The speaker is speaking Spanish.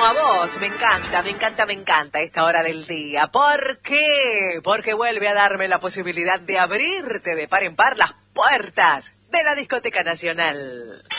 a vos. Me encanta, me encanta, me encanta esta hora del día. ¿Por qué? Porque vuelve a darme la posibilidad de abrirte de par en par las puertas de la Discoteca Nacional.